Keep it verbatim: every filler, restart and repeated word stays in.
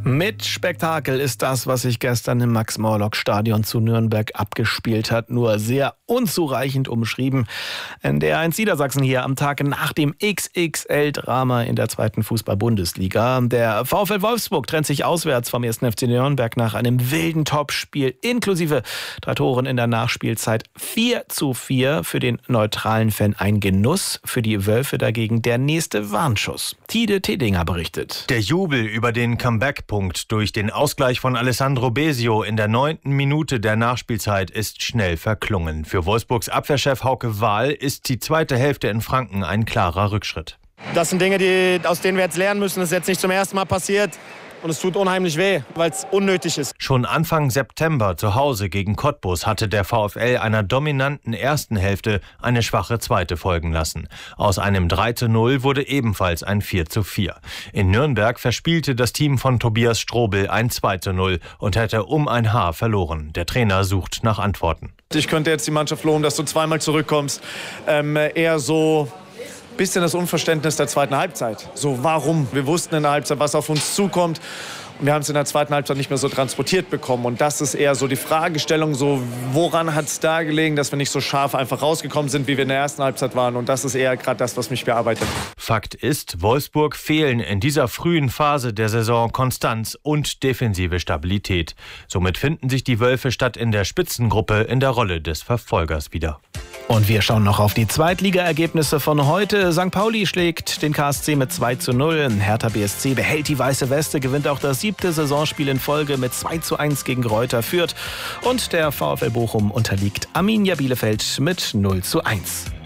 Mit Spektakel ist das, was sich gestern im Max-Morlock-Stadion zu Nürnberg abgespielt hat, nur sehr unzureichend umschrieben. In der eins Niedersachsen hier am Tag nach dem X X L-Drama in der zweiten Fußball-Bundesliga. Der VfL Wolfsburg trennt sich auswärts vom ersten F C Nürnberg nach einem wilden Topspiel inklusive drei Toren in der Nachspielzeit. vier zu vier für den neutralen Fan ein Genuss, für die Wölfe dagegen der nächste Warnschuss. Tide Tedinger berichtet. Der Jubel über den Comeback-Punkt durch den Ausgleich von Alessandro Besio in der neunten Minute der Nachspielzeit ist schnell verklungen. Für Wolfsburgs Abwehrchef Hauke Wahl ist die zweite Hälfte in Franken ein klarer Rückschritt. Das sind Dinge, die, aus denen wir jetzt lernen müssen. Das ist jetzt nicht zum ersten Mal passiert. Und es tut unheimlich weh, weil es unnötig ist. Schon Anfang September zu Hause gegen Cottbus hatte der VfL einer dominanten ersten Hälfte eine schwache zweite folgen lassen. Aus einem drei zu null wurde ebenfalls ein vier zu vier. In Nürnberg verspielte das Team von Tobias Strobel ein zwei zu null und hätte um ein Haar verloren. Der Trainer sucht nach Antworten. Ich könnte jetzt die Mannschaft loben, dass du zweimal zurückkommst. Ähm, eher so... bisschen das Unverständnis der zweiten Halbzeit. So, warum? Wir wussten in der Halbzeit, was auf uns zukommt. Und wir haben es in der zweiten Halbzeit nicht mehr so transportiert bekommen. Und das ist eher so die Fragestellung, so, woran hat es da gelegen, dass wir nicht so scharf einfach rausgekommen sind, wie wir in der ersten Halbzeit waren. Und das ist eher gerade das, was mich bearbeitet. Fakt ist, Wolfsburg fehlen in dieser frühen Phase der Saison Konstanz und defensive Stabilität. Somit finden sich die Wölfe statt in der Spitzengruppe in der Rolle des Verfolgers wieder. Und wir schauen noch auf die Zweitligaergebnisse von heute. Sankt Pauli schlägt den K S C mit zwei zu null. Hertha B S C behält die weiße Weste, gewinnt auch das siebte Saisonspiel in Folge mit zwei zu eins gegen Greuther Fürth. Und der VfL Bochum unterliegt Arminia Bielefeld mit null zu eins.